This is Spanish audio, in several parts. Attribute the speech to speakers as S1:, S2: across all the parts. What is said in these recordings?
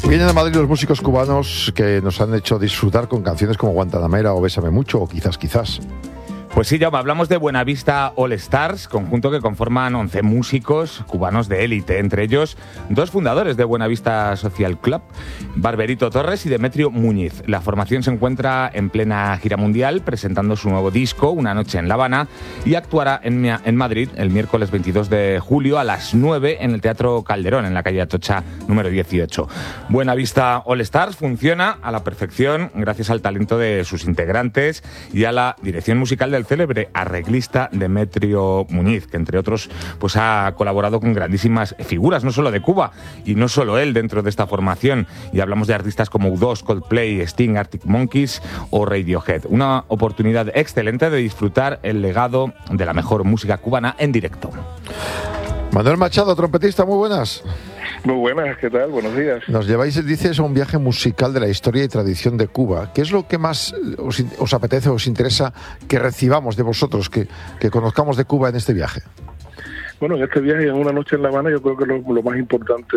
S1: Vienen a Madrid los músicos cubanos que nos han hecho disfrutar con canciones como Guantanamera o Bésame Mucho o Quizás.
S2: Pues sí, Jaume, hablamos de Buenavista All Stars, conjunto que conforman 11 músicos cubanos de élite, entre ellos 2 fundadores de Buenavista Social Club, Barberito Torres y Demetrio Muñiz. La formación se encuentra en plena gira mundial, presentando su nuevo disco, Una noche en La Habana, y actuará en Madrid el miércoles 22 de julio a las 9 en el Teatro Calderón, en la calle Atocha número 18. Buenavista All Stars funciona a la perfección gracias al talento de sus integrantes y a la dirección musical del célebre arreglista Demetrio Muñiz, que entre otros pues ha colaborado con grandísimas figuras, no solo de Cuba, y no solo él dentro de esta formación, y hablamos de artistas como U2, Coldplay, Sting, Arctic Monkeys o Radiohead. Una oportunidad excelente de disfrutar el legado de la mejor música cubana en directo.
S1: Manuel Machado, trompetista, muy buenas.
S3: Muy buenas, ¿qué tal? Buenos días.
S1: Nos lleváis, dices, a un viaje musical de la historia y tradición de Cuba. ¿Qué es lo que más os apetece o os interesa que recibamos de vosotros, que conozcamos de Cuba en este viaje?
S3: Bueno, en este viaje, en Una noche en La Habana, yo creo que lo más importante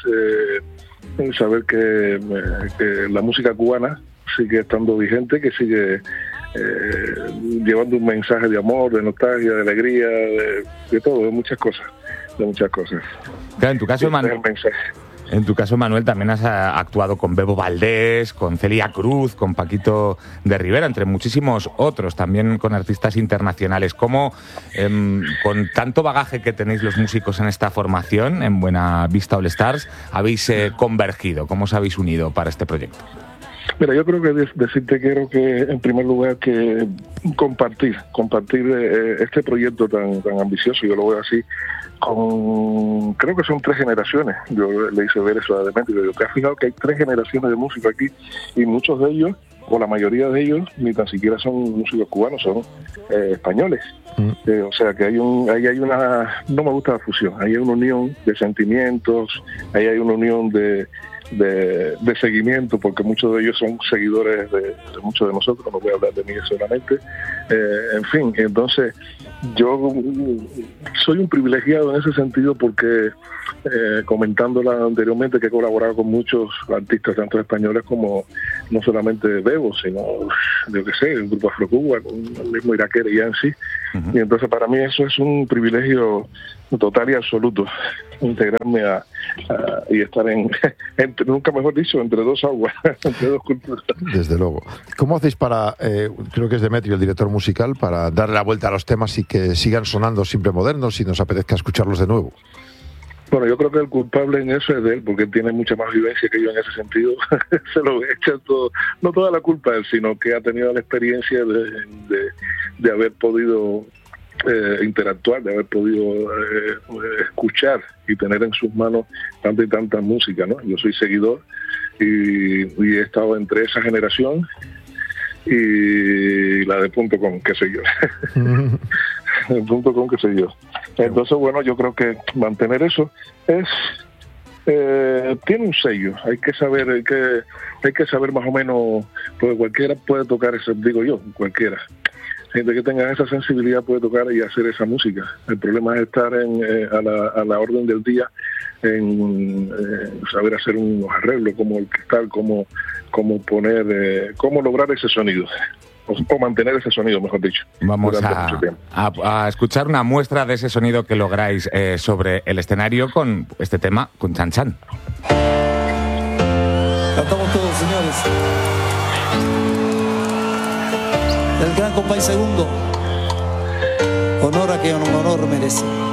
S3: es saber que la música cubana sigue estando vigente, que sigue llevando un mensaje de amor, de nostalgia, de alegría, de todo, de muchas cosas.
S2: Claro, en tu caso, Manuel, también has actuado con Bebo Valdés, con Celia Cruz, con Paquito de Rivera, entre muchísimos otros, también con artistas internacionales. ¿Cómo, con tanto bagaje que tenéis los músicos en esta formación, en Buenavista All Stars, habéis convergido? ¿Cómo os habéis unido para este proyecto?
S3: Mira, yo creo que decirte quiero que, en primer lugar, que compartir este proyecto tan ambicioso, yo lo veo así, creo que son 3 generaciones. Yo le hice ver eso a Demetrio, yo que he fijado que hay 3 generaciones de músicos aquí, y muchos de ellos, o la mayoría de ellos, ni tan siquiera son músicos cubanos, son españoles. O sea que ahí hay una, no me gusta la fusión, ahí hay una unión de sentimientos, ahí hay una unión de seguimiento, porque muchos de ellos son seguidores de muchos de nosotros, no voy a hablar de mí solamente. En fin, entonces yo soy un privilegiado en ese sentido porque, comentándola anteriormente, que he colaborado con muchos artistas, tanto españoles como no solamente Bebo, sino, yo qué sé, el grupo Afrocuba, con el mismo Iraquere y Yancy. Y entonces para mí eso es un privilegio total y absoluto, integrarme y estar nunca mejor dicho, entre 2 aguas, entre 2 culturas.
S1: Desde luego. ¿Cómo hacéis para, creo que es Demetrio el director musical, para darle la vuelta a los temas y que sigan sonando siempre modernos y nos apetezca escucharlos de nuevo?
S3: Bueno, yo creo que el culpable en eso es de él, porque él tiene mucha más vivencia que yo en ese sentido. Se lo echa todo, no toda la culpa a él, sino que ha tenido la experiencia de haber podido interactuar, de haber podido escuchar y tener en sus manos tanta y tanta música, ¿no? Yo soy seguidor y he estado entre esa generación y la de .com, qué sé yo. El .com, qué sé yo. Entonces, bueno, yo creo que mantener eso tiene un sello. Hay que saber más o menos, pues cualquiera puede tocar eso, digo yo, cualquiera. Gente que tenga esa sensibilidad puede tocar y hacer esa música. El problema es estar a la orden del día, en saber hacer unos arreglos, como el cristal, cómo poner, cómo lograr ese sonido. O mantener ese sonido, mejor dicho.
S2: Vamos a escuchar una muestra de ese sonido que lográis sobre el escenario con este tema, con Chan Chan.
S4: Cantamos todos, señores. El gran Compay Segundo. Honor a quien honor merece.